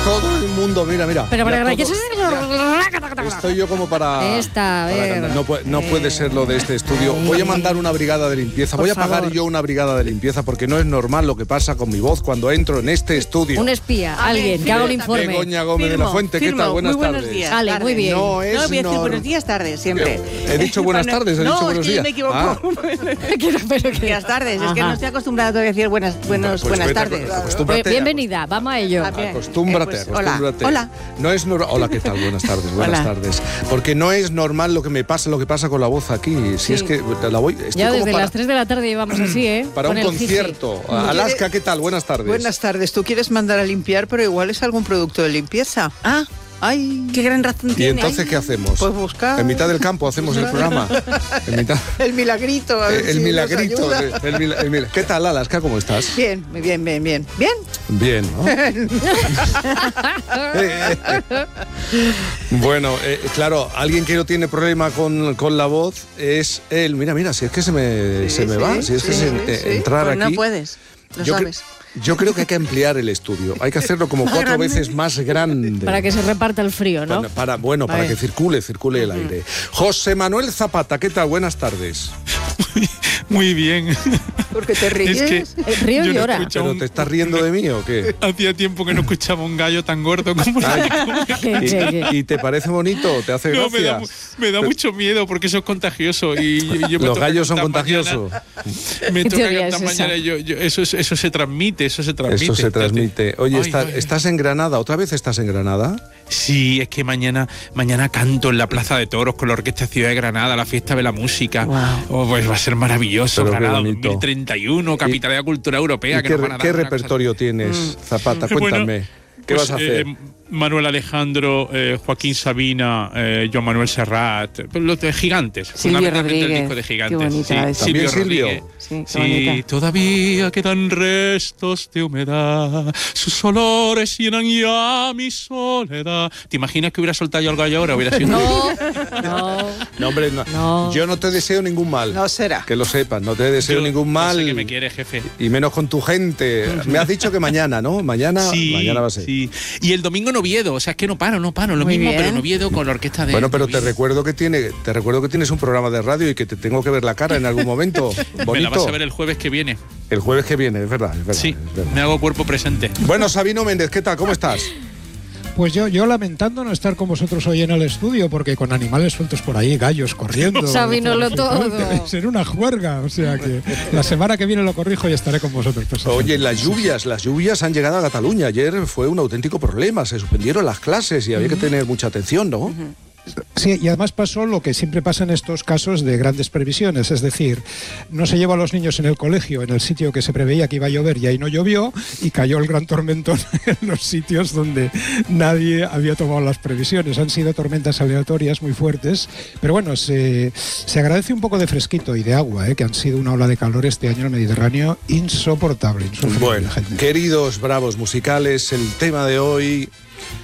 Todo el mundo, mira. Pero para que eso es... Estoy yo como para... Esta, a ver. No puede ser lo de este estudio. Voy a mandar una brigada de limpieza. Voy a pagar yo una brigada de limpieza porque no es normal lo que pasa con mi voz cuando entro en este estudio. Un espía, alguien que haga un informe. Begoña Gómez de la Fuente, ¿qué tal? Buenas tardes. Días. Vale, muy bien. No, voy a decir buenos días, tardes, siempre. He dicho buenas tardes, he dicho buenos días. No, me equivoco. Buenas tardes, es que no estoy acostumbrada todavía a decir buenas tardes. Bienvenida, vamos a ello. Acostúmbrate. Hola. No es hola, ¿qué tal? Buenas tardes, buenas tardes. Porque no es normal lo que pasa con la voz aquí. Si es que la voy... Ya desde las 3 de la tarde íbamos así, ¿eh? Para un concierto. Alaska, ¿qué tal? Buenas tardes. Buenas tardes. Tú quieres mandar a limpiar, pero igual es algún producto de limpieza. ¡Ay! ¡Qué gran razón tiene! ¿Y entonces qué hacemos? Pues buscar. En mitad del campo hacemos el programa. El milagrito. A ver el si milagrito. nos ayuda. ¿Qué tal, Alaska? ¿Cómo estás? Bien. Bien, ¿no? Bueno, claro, alguien que no tiene problema con la voz es él. Mira, si es que se me va. Si es que entrar pues aquí... no puedes, lo sabes. Yo creo que hay que ampliar el estudio. Hay que hacerlo como 4 veces más grande. Para que se reparta el frío, ¿no? Para que circule el aire. José Manuel Zapata, ¿qué tal? Buenas tardes. Muy bien. ¿Por qué te ríes? Es que el río llora. ¿Pero te estás riendo de mí o qué? Hacía tiempo que no escuchaba un gallo tan gordo como ¿Y te parece bonito? ¿Te hace gracia? Me da mucho miedo porque eso es contagioso. Los gallos son contagiosos. Me toca cantar mañana y eso se transmite. Eso se transmite. Oye, ¿estás en Granada? ¿Otra vez estás en Granada? Sí, es que mañana canto en la Plaza de Toros con la Orquesta Ciudad de Granada, la fiesta de la música. Wow. Pues va a ser maravilloso. Pero Granada 2031, Capitalidad de Cultura Europea. ¿Qué repertorio tienes, Zapata? Cuéntame. ¿Qué vas a hacer? Manuel Alejandro, Joaquín Sabina, Joan Manuel Serrat, los de Gigantes. Silvio Rodríguez. El disco de Gigantes. Qué bonita. Sí. ¿También Silvio? Sí, todavía quedan restos de humedad, sus olores llenan ya mi soledad. ¿Te imaginas que hubiera soltado yo el gallo ahora? Hubiera sido No, hombre, no. Yo no te deseo ningún mal. No será. Que lo sepas, no te deseo ningún mal. No sé que me quieres, jefe. Y menos con tu gente. Me has dicho que mañana, ¿no? Mañana va a ser. Sí. Y el domingo en Oviedo, o sea, es que no paro, lo mismo, pero en Oviedo con la orquesta de... Bueno, pero te recuerdo que tienes un programa de radio y que te tengo que ver la cara en algún momento. Bonito. Me la vas a ver el jueves que viene. El jueves que viene, es verdad. Sí, me hago cuerpo presente. Bueno, Sabino Méndez, ¿qué tal? ¿Cómo estás? Pues yo lamentando no estar con vosotros hoy en el estudio, porque con animales sueltos por ahí, gallos corriendo. Sabínolo todo. Será una juerga, o sea que la semana que viene lo corrijo y estaré con vosotros. Oye, las lluvias han llegado a Cataluña. Ayer fue un auténtico problema, se suspendieron las clases y había que tener mucha atención, ¿no? Sí, y además pasó lo que siempre pasa en estos casos de grandes previsiones, es decir, no se llevó a los niños en el colegio, en el sitio que se preveía que iba a llover y ahí no llovió, y cayó el gran tormentón en los sitios donde nadie había tomado las previsiones. Han sido tormentas aleatorias muy fuertes, pero bueno, se agradece un poco de fresquito y de agua, que han sido una ola de calor este año en el Mediterráneo insoportable. Bueno, queridos bravos musicales, el tema de hoy...